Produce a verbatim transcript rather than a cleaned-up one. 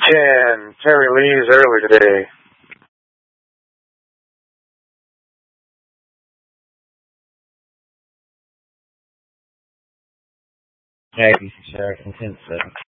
And Terry leaves early today. Maybe, sure, I can sense that.